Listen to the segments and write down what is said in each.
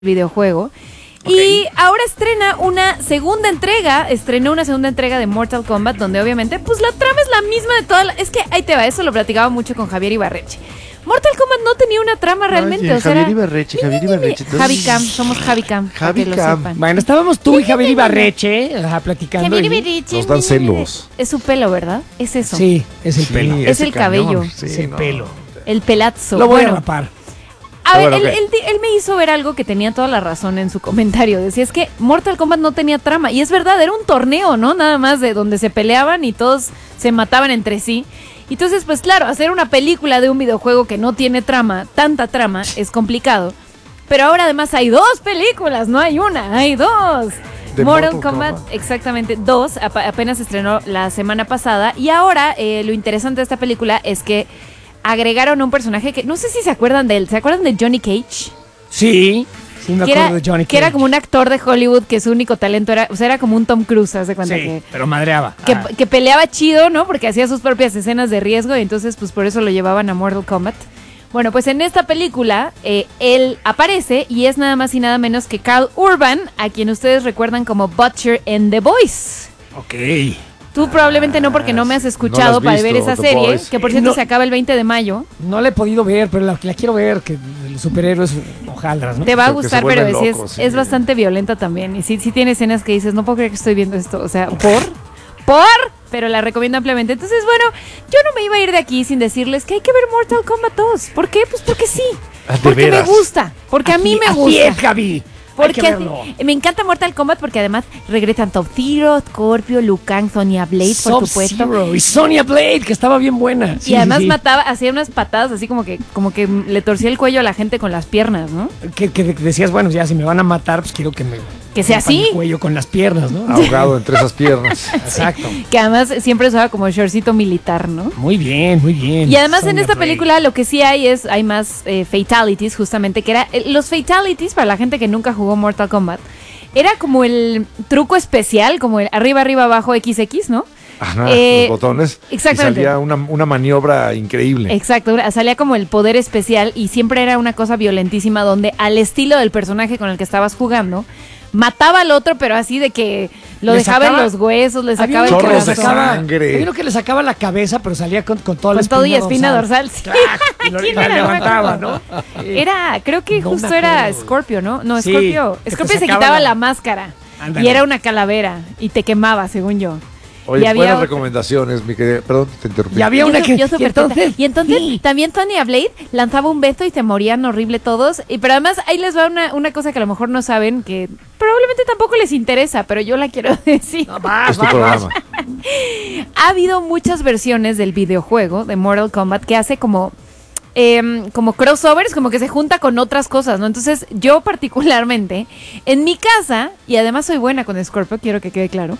videojuego. Okay. Y ahora estrenó una segunda entrega de Mortal Kombat, donde obviamente pues la trama es la misma de toda es que ahí te va, eso lo platicaba mucho con Javier Ibarreche. Mortal Kombat no tenía una trama realmente. Oye, Javier Ibarreche. Javi Cam, somos Javi Cam. Javi que Cam. lo sepan. Bueno, estábamos tú y Javier Ibarreche platicando. Javier Ibarreche. Nos dan celos. Es su pelo, ¿verdad? Es eso. Sí, es el pelo. Es el cabello. Sí, es el pelo. El pelazo. Lo voy a rapar. A ver, él me hizo ver algo que tenía toda la razón en su comentario. Decía, es que Mortal Kombat no tenía trama. Y es verdad, era un torneo, ¿no? Nada más de donde se peleaban y todos se mataban entre sí. Entonces, pues claro, hacer una película de un videojuego que no tiene trama, tanta trama, es complicado. Pero ahora además hay dos películas, no hay una, hay dos. De Mortal Kombat, exactamente, dos, apenas se estrenó la semana pasada. Y ahora lo interesante de esta película es que agregaron un personaje que no sé si se acuerdan de él. ¿Se acuerdan de Johnny Cage? Sí, me acuerdo de Johnny Cage. Que era como un actor de Hollywood que su único talento era, o sea, era como un Tom Cruise, ¿se cuenta? Sí, que pero madreaba. Que peleaba chido, ¿no? Porque hacía sus propias escenas de riesgo y entonces pues por eso lo llevaban a Mortal Kombat. Bueno, pues en esta película él aparece y es nada más y nada menos que Karl Urban, a quien ustedes recuerdan como Butcher en The Boys. Ok. Tú probablemente no, porque no me has escuchado para ver esa serie, Boys. que por cierto se acaba el 20 de mayo. No la he podido ver, pero la quiero ver, que los superhéroes hojaldras, ¿no? Te va a Porque gustar, se pero vuelven sí locos, sí. es bastante violenta también. Y sí tiene escenas que dices, no puedo creer que estoy viendo esto. O sea, pero la recomiendo ampliamente. Entonces, bueno, yo no me iba a ir de aquí sin decirles que hay que ver Mortal Kombat 2. ¿Por qué? Pues porque sí. Porque me gusta. Porque a mí me gusta. Así es, Javi. Porque me encanta Mortal Kombat porque además regresan Sub-Zero, Scorpio, Liu Kang, Sonya Blade, por supuesto. Sub-Zero y Sonya Blade, que estaba bien buena. Y además hacía unas patadas así como que le torcía el cuello a la gente con las piernas, ¿no? Que decías, bueno, ya si me van a matar, pues quiero que sea así. El cuello con las piernas, ¿no? Ahogado entre esas piernas. Exacto. Que además siempre usaba como shortcito militar, ¿no? Muy bien, muy bien. Y además en Sonya esta Blade. película lo que sí hay más fatalities, justamente, que era los fatalities, para la gente que nunca jugó Mortal Kombat, era como el truco especial, como el arriba, abajo, XX, ¿no? Ajá, los botones. Exactamente. Y salía una maniobra increíble. Exacto, salía como el poder especial y siempre era una cosa violentísima donde al estilo del personaje con el que estabas jugando, mataba al otro, pero así de que lo dejaba en los huesos, le sacaba el chorros de corazón. sangre. Hay uno que le sacaba la cabeza, pero salía con toda la Con todo y espina dorsal. Sí. Y lo ¿Quién era? levantaba, No me ¿no? Era, creo que No justo me era acuerdo. Scorpio, ¿no? No, Sí, Scorpio. que te Scorpio se sacaba quitaba la- la máscara. Ándale. Y era una calavera y te quemaba, según yo. Oye, Y había buenas otra. recomendaciones, mi querida. Perdón, te interrumpí. Y había una que... Yo súper tonta. Y entonces sí. también Sonya Blade lanzaba un beso y se morían horrible todos. Pero además ahí les va una cosa que a lo mejor no saben, que probablemente tampoco les interesa, pero yo la quiero decir. No, vas. Es tu programa. Ha habido muchas versiones del videojuego de Mortal Kombat que hace como crossovers, como que se junta con otras cosas, ¿no? Entonces, yo particularmente, en mi casa, y además soy buena con Scorpio, quiero que quede claro,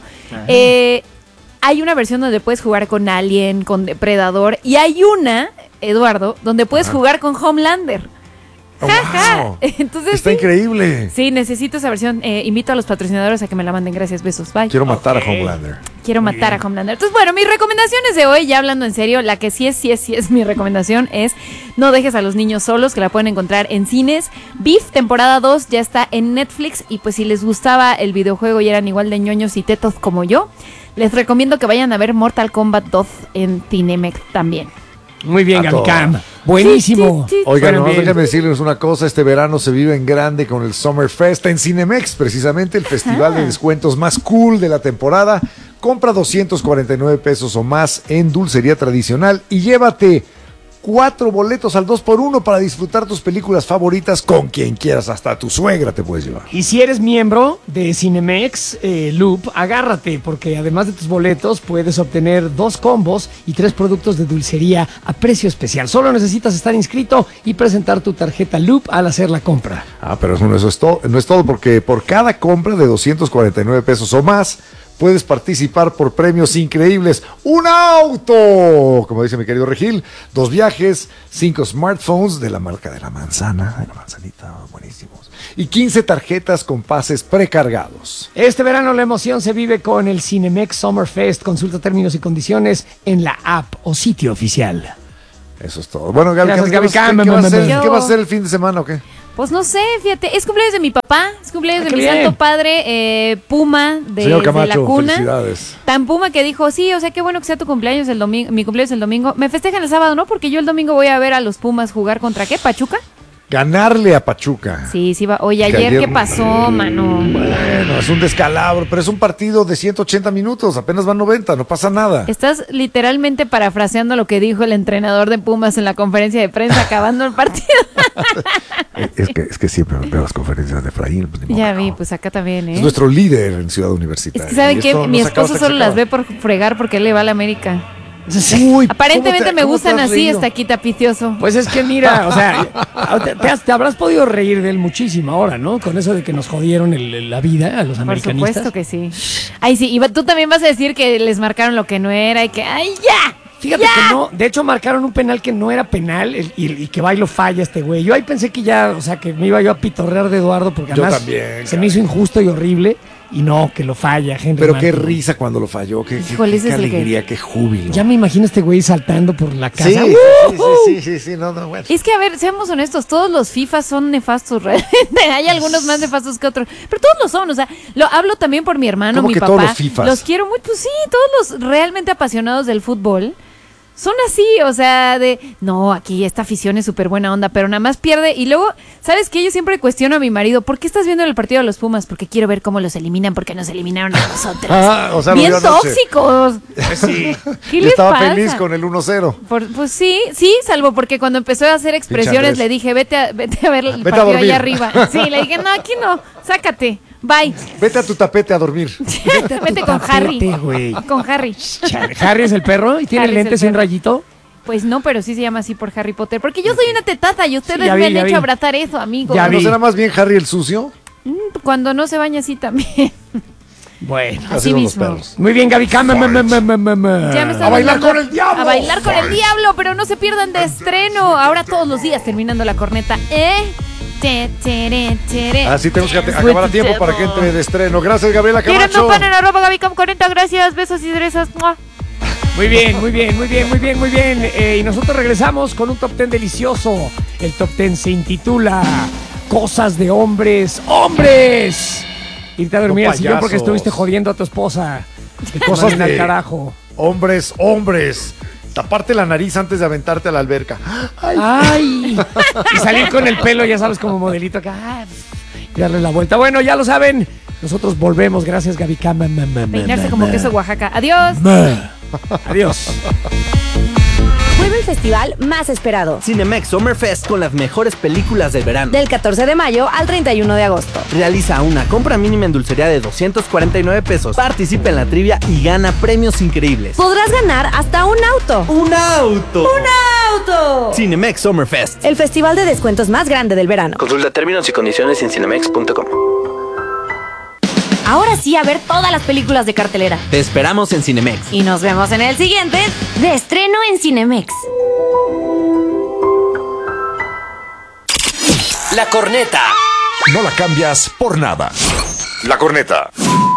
hay una versión donde puedes jugar con Alien, con Depredador, y hay una, Eduardo, donde puedes jugar con Homelander. Oh, Jaja. wow. Entonces, Está sí. increíble. Sí, necesito esa versión. Invito a los patrocinadores a que me la manden. Gracias, besos. Bye. Quiero matar Ok. a Homelander. Quiero matar a Homelander. Entonces, bueno, mis recomendaciones de hoy, ya hablando en serio, la que sí es mi recomendación es no dejes a los niños solos, que la pueden encontrar en cines. Beef, temporada 2, ya está en Netflix. Y pues si les gustaba el videojuego y eran igual de ñoños y tetos como yo, les recomiendo que vayan a ver Mortal Kombat 2 en Cinemex también. Muy bien, A Gaby todo. Cam. Buenísimo. Oigan, Bueno, no, bien. déjenme decirles una cosa, este verano se vive en grande con el Summer Fest en Cinemex, precisamente el festival de descuentos más cool de la temporada. Compra 249 pesos o más en dulcería tradicional y llévate 4 boletos al 2x1 para disfrutar tus películas favoritas con quien quieras, hasta tu suegra te puedes llevar. Y si eres miembro de Cinemex Loop, agárrate, porque además de tus boletos puedes obtener 2 combos y 3 productos de dulcería a precio especial. Solo necesitas estar inscrito y presentar tu tarjeta Loop al hacer la compra. Pero eso es todo, no es todo, porque por cada compra de 249 pesos o más puedes participar por premios increíbles. ¡Un auto! Como dice mi querido Regil. 2 viajes, 5 smartphones de la marca de la manzana, de la manzanita, buenísimos. Y 15 tarjetas con pases precargados. Este verano la emoción se vive con el Cinemex Summer Fest. Consulta términos y condiciones en la app o sitio oficial. Eso es todo. Bueno, Gaby, Gracias, ¿qué Gaby vas- Cam. qué va a ser- Yo- qué va a ser el fin de semana o qué? Pues no sé, fíjate, es cumpleaños de mi papá, es cumpleaños de mi bien. santo padre, Puma, Señor de la Camacho, cuna. felicidades. Tan Puma que dijo, sí, o sea, qué bueno que sea tu cumpleaños el domingo, mi cumpleaños el domingo. Me festejan el sábado, ¿no? Porque yo el domingo voy a ver a los Pumas jugar contra, ¿qué? ¿Pachuca? Ganarle a Pachuca. Sí, sí va. Oye, Que ayer, ¿qué pasó, mano? Bueno, es un descalabro, pero es un partido de 180 minutos, apenas van 90, no pasa nada. Estás literalmente parafraseando lo que dijo el entrenador de Pumas en la conferencia de prensa acabando el partido. Es que siempre veo las conferencias de Efraín. Pues, ni modo Ya que vi, no. pues acá también, ¿eh? Es nuestro líder en Ciudad Es Universitaria. que, ¿saben Y qué? esto Mi no se acaba esposo hasta que solo se las acaba. ve por fregar porque él le va a la América. Uy, Aparentemente ¿cómo me te gustan has así, reído? está aquí tapicioso. Pues es que mira, o sea, te habrás podido reír de él muchísimo ahora, ¿no? Con eso de que nos jodieron la vida a los Por americanistas. supuesto que sí. Ay, sí, y tú también vas a decir que les marcaron lo que no era y que, ¡ay, ya! Fíjate ¡Ya! que no, de hecho marcaron un penal que no era penal y que va y lo falla este güey. Yo ahí pensé que ya, o sea, que me iba yo a pitorrear de Eduardo porque Yo además también, se me hizo injusto y horrible y no, que lo falla, Henry Pero qué Martin. risa cuando lo falló, qué Híjole, ese es el que- alegría, qué júbilo. Ya me imagino este güey saltando por la casa. Sí, ¡Uh! sí, no, bueno. Es que, a ver, seamos honestos, todos los FIFA son nefastos, realmente. Hay algunos más nefastos que otros, pero todos lo son, o sea, lo hablo también por mi hermano, ¿Cómo mi que papá. todos los FIFAs? Los quiero mucho, pues sí, todos los realmente apasionados del fútbol son así, o sea, de, no, aquí esta afición es súper buena onda, pero nada más pierde. Y luego, ¿sabes qué? Yo siempre cuestiono a mi marido, ¿por qué estás viendo el partido de los Pumas? Porque quiero ver cómo los eliminan, porque nos eliminaron a nosotros. Ah, o sea, lo Bien vio anoche. tóxicos. Sí. ¿Qué Yo les estaba pasa? feliz con el 1-0. Pues sí, salvo porque cuando empezó a hacer expresiones Andrés. le dije, vete a ver el Vete a partido dormir. allá arriba. Sí, le dije, no, aquí no, sácate, bye. Vete a tu tapete a dormir. Vete con Harry. tapete, güey. Con Harry. Harry es el perro y tiene Harry es el lentes y un perro. rayito. Pues no, pero sí se llama así por Harry Potter. Porque yo soy una tetata y ustedes Sí, ya vi, me han ya hecho vi. abrazar eso, amigos. Ya ¿No vi. será más bien Harry el sucio? Cuando no se baña así también. Bueno. Así son los mismo. perros. Muy bien, Gaby. Ya me están A bailar mandando con el diablo. A bailar con el diablo, pero no se pierdan de estreno. Ahora todos los días terminando la corneta. Así tenemos que acabar a tiempo para que entre de estreno. Gracias, Gabriela Quieren Camacho. un pan en @GabyCam40, gracias, besos y cerezas. ¡Mua! Muy bien, muy bien, muy bien, muy bien, muy bien. Y nosotros regresamos con un top 10 delicioso. El top 10 se intitula Cosas de hombres, ¡hombres! Irte a dormir No al sillón porque payasos. estuviste jodiendo a tu esposa. Cosas al de carajo. hombres. Taparte la nariz antes de aventarte a la alberca. ¡Ay! Y salir con el pelo, ya sabes, como modelito acá. Y darle la vuelta. Bueno, ya lo saben. Nosotros volvemos. Gracias, Gaby Cam. Peinarse como queso Oaxaca. Adiós. Adiós. Vuelve el festival más esperado. Cinemex Summer Fest con las mejores películas del verano. Del 14 de mayo al 31 de agosto. Realiza una compra mínima en dulcería de 249 pesos. Participa en la trivia y gana premios increíbles. Podrás ganar hasta un auto. ¡Un auto! ¡Auto! Cinemex Summer Fest. El festival de descuentos más grande del verano. Consulta términos y condiciones en cinemex.com. Ahora sí, a ver todas las películas de cartelera. Te esperamos en Cinemex. Y nos vemos en el siguiente de estreno en Cinemex. La corneta. No la cambias por nada. La corneta.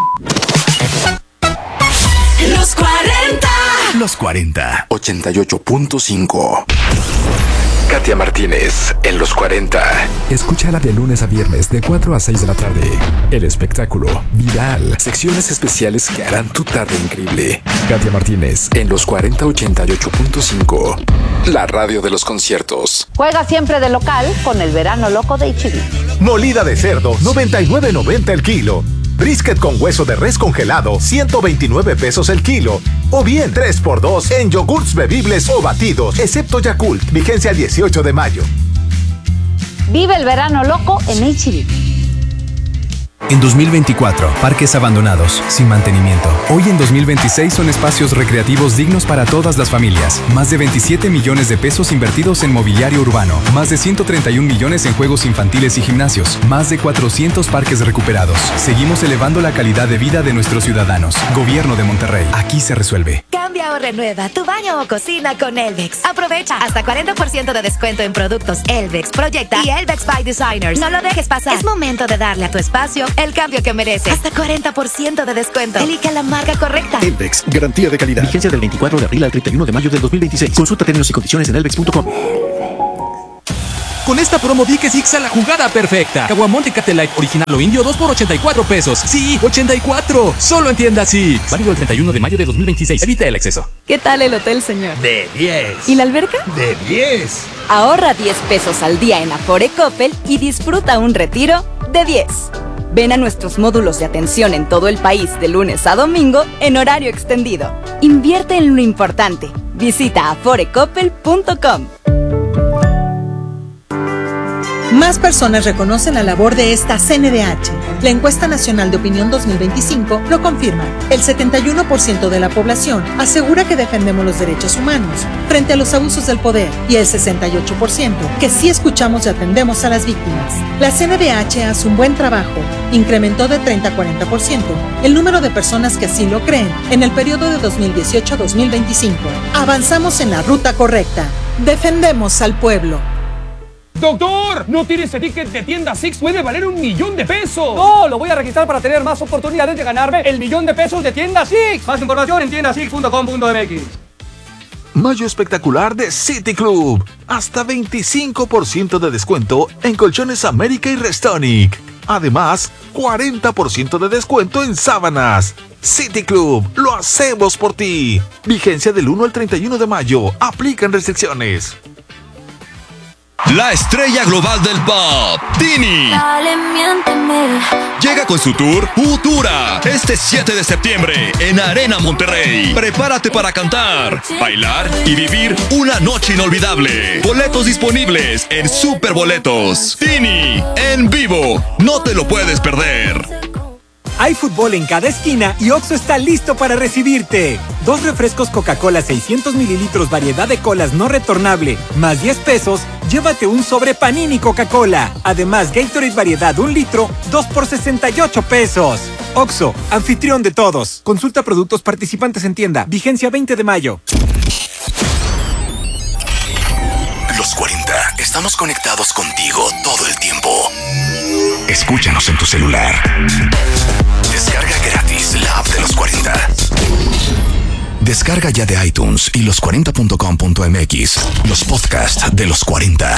Los 40. Los 40. 88.5. Katia Martínez en los 40. Escúchala de lunes a viernes de 4 a 6 de la tarde. El espectáculo viral. Secciones especiales que harán tu tarde increíble. Katia Martínez en los 40 88.5. La radio de los conciertos. Juega siempre de local con el verano loco de H-E-B. Molida de cerdo, 99.90 el kilo. Brisket con hueso de res congelado, 129 pesos el kilo. O bien 3x2 en yogurts bebibles o batidos, excepto Yakult. Vigencia el 18 de mayo. Vive el verano loco en H-E-B. En 2024, parques abandonados, sin mantenimiento. Hoy en 2026 son espacios recreativos dignos para todas las familias. Más de 27 millones de pesos invertidos en mobiliario urbano. Más de 131 millones en juegos infantiles y gimnasios. Más de 400 parques recuperados. Seguimos elevando la calidad de vida de nuestros ciudadanos. Gobierno de Monterrey. Aquí se resuelve. Cambia o renueva tu baño o cocina con Elvex. Aprovecha hasta 40% de descuento en productos Elvex, Proyecta y Elvex by Designers. No lo dejes pasar. Es momento de darle a tu espacio el cambio que merece. Hasta 40% de descuento. Elige la marca correcta. Elvex, garantía de calidad. Vigencia del 24 de abril al 31 de mayo del 2026. Consulta términos y condiciones en elvex.com. Con esta promo di que Six a la jugada perfecta. Caguamón Tecate Light original o indio 2 por 84 pesos. Sí, 84. Solo en tienda Six. Válido el 31 de mayo de 2026. Evita el exceso. ¿Qué tal el hotel, señor? De 10. ¿Y la alberca? De 10. Ahorra 10 pesos al día en Afore Coppel y disfruta un retiro de 10. Ven a nuestros módulos de atención en todo el país de lunes a domingo en horario extendido. Invierte en lo importante. Visita aforecoppel.com. Más personas reconocen la labor de esta CNDH. La encuesta nacional de opinión 2025 lo confirma. El 71% de la población asegura que defendemos los derechos humanos frente a los abusos del poder y el 68% que sí escuchamos y atendemos a las víctimas. La CNDH hace un buen trabajo. Incrementó de 30 a 40% el número de personas que así lo creen en el periodo de 2018 a 2025. Avanzamos en la ruta correcta. Defendemos al pueblo. ¡Doctor! No tires ese ticket de tienda Six, puede valer $1,000,000 de pesos. No, lo voy a registrar para tener más oportunidades de ganarme el $1,000,000 de pesos de tienda Six. Más información en tiendasix.com.mx. Mayo espectacular de City Club. Hasta 25% de descuento en colchones América y Restonic. Además, 40% de descuento en sábanas. City Club, lo hacemos por ti. Vigencia del 1 al 31 de mayo. Aplican restricciones. La estrella global del pop, Tini. Dale, miénteme. Llega con su tour Futura este 7 de septiembre en Arena Monterrey. Prepárate para cantar, bailar y vivir una noche inolvidable. Boletos disponibles en Superboletos. Tini, en vivo. No te lo puedes perder. Hay fútbol en cada esquina y Oxxo está listo para recibirte. 2 refrescos Coca-Cola 600 mililitros variedad de colas no retornable, más 10 pesos, llévate un sobre Panini Coca-Cola. Además, Gatorade variedad 1 litro, 2 por 68 pesos. Oxxo, anfitrión de todos. Consulta productos participantes en tienda. Vigencia 20 de mayo. Los 40. Estamos conectados contigo todo el tiempo. Escúchanos en tu celular. Descarga gratis la app de Los 40. Descarga ya de iTunes y los40.com.mx los podcasts de Los 40.